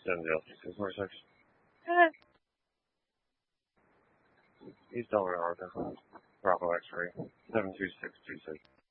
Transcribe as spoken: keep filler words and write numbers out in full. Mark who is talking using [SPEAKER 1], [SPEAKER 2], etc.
[SPEAKER 1] Send the L C two four six.
[SPEAKER 2] Uh,
[SPEAKER 1] East Delaware, Arkansas. Bravo X-ray. seven two six two six.